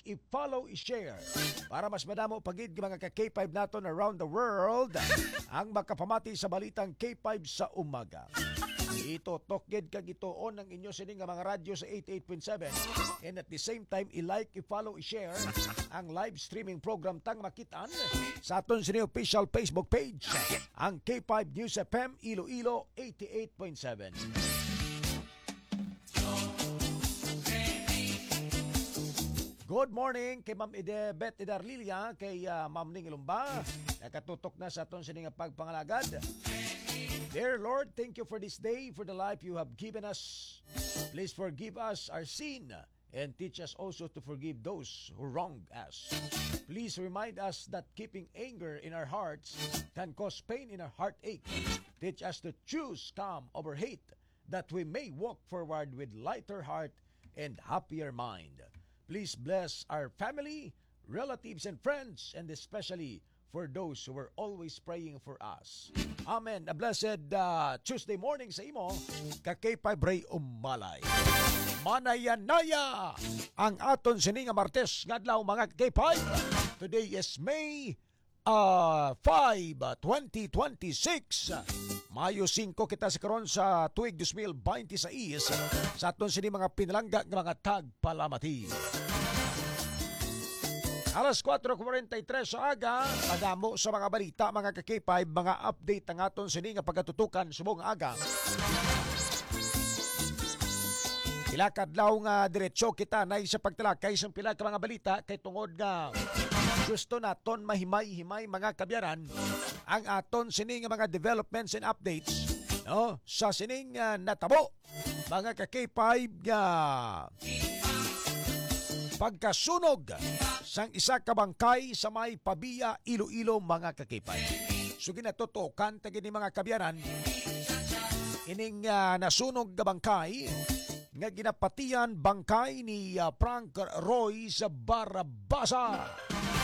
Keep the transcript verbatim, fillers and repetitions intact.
i-follow, i-share para mas madamo pagid mga ka-K five naton around the world ang makapamati sa balitang K five sa umaga. Ito tokged kag ituon ang inyo sining nga mga radyo sa eighty-eight point seven, and at the same time i-like, i-follow, i-share ang live streaming program tang makitaan sa aton sining official Facebook page, ang K five News F M Iloilo eighty-eight point seven. Good morning kay Ma'am Ide Bet Idarlilia, kay uh, Ma'am Ning Ilumba, nakatutok na sa aton sining pagpangalagad. Dear Lord, thank you for this day, for the life you have given us. Please forgive us our sin and teach us also to forgive those who wrong us. Please remind us that keeping anger in our hearts can cause pain in our heartache. Teach us to choose calm over hate, that we may walk forward with lighter heart and happier mind. Please bless our family, relatives, and friends, and especially for those who were always praying for us. Amen. A blessed uh, Tuesday morning sa imo, ka-K five Ray Umalay. Manayanaya ang aton sininga Martes ngadlaw mga K five. Today is May uh, five, twenty twenty-six. Mayo singko kita sa karon sa tuig two thousand twenty-six sa aton sini mga pinalangga ng mga tagpalamati. Alas four forty-three sa aga, madamo sa mga balita, mga ka-K five, mga update ang aton sini nga pagatutukan subong aga. Ilakadlaw nga diretso kita na sa pagtalakay sa pila ka mga balita kay tungod nga gusto naton mahimay-himay mga kabyaran ang aton sini nga mga developments and updates, no, sa sining uh, natabo mga ka-K five nga pagkasunog sang isa ka bangkay sa may Pabia, Iloilo mga ka-K five. So ginatutukan tagi ni mga kabyaran ining uh, nasunog nga bangkay nga ginapatian bangkay ni uh, Frank Roy sa Barabasa.